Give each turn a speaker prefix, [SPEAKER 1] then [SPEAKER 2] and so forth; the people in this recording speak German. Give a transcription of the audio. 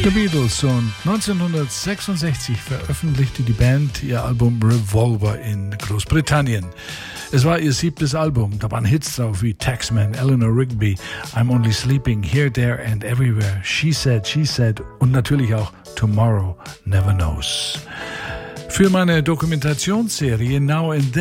[SPEAKER 1] The Beatles, und 1966 veröffentlichte die Band ihr Album Revolver in Großbritannien. Es war ihr 7. Album, da waren Hits drauf wie Taxman, Eleanor Rigby, I'm Only Sleeping, Here, There and Everywhere, She Said und natürlich auch Tomorrow Never Knows. Für meine Dokumentationsserie Now and Then